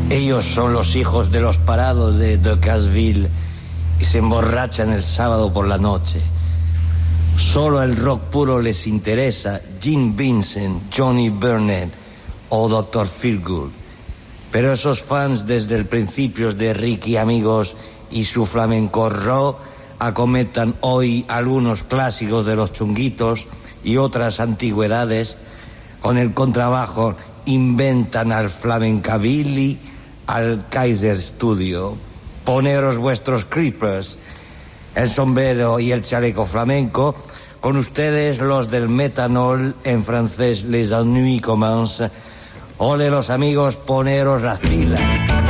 Ellos son los hijos de los parados de Decazeville y se emborrachan el sábado por la noche. Solo el rock puro les interesa, Gene Vincent, Johnny Burnett o Dr. Feelgood. Pero esos fans desde el principio de Ricky Amigos y su flamenco rock acometan hoy algunos clásicos de los Chunguitos y otras antigüedades. Con el contrabajo inventan al flamencabilly, al Kaiser Studio. Poneros vuestros creepers, el sombrero y el chaleco flamenco. Con ustedes los del metanol, en francés les ennuis commencent. Ole los amigos, poneros las pilas.